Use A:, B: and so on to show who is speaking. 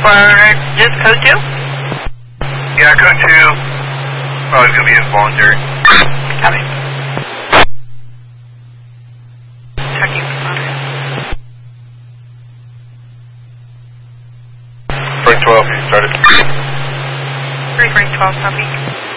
A: For just code 2?
B: Yeah, code 2. Probably going to be involuntary.
A: Copy. Checking responder.
B: Frank 12, you started.
A: 3 Frank 12, copy.